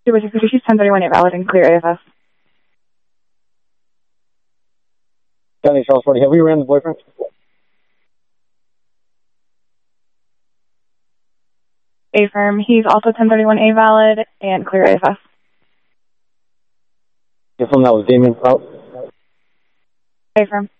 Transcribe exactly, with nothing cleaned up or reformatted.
Super six fifty, she's ten thirty-one A valid and clear A F S. County Charles forty, have we ran the boyfriend? A firm, he's also ten thirty-one A valid and clear A F S. If that was Damien Prout. A firm.